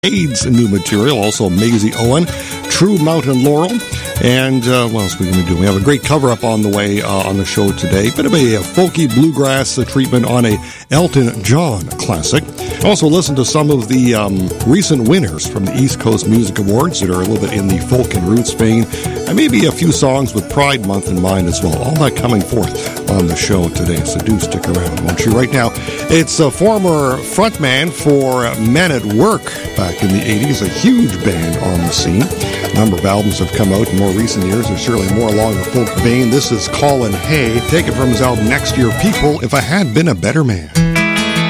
AIDS new material, also Maisie Owen, True Mountain Laurel, and what else are we going to do? We have a great cover-up on the way on the show today. Bit of a folky bluegrass treatment on a Elton John classic. Also listen to some of the recent winners from the East Coast Music Awards that are a little bit in the folk and roots vein, and maybe a few songs with Pride Month in mind as well. All that coming forth on the show today, so do stick around, won't you? Right now, it's a former frontman for Men at Work back in the 80s, a huge band on the scene. A number of albums have come out in more recent years. They're certainly more along the folk vein. This is Colin Hay. Take it from his album Next Year People, If I Had Been a Better Man.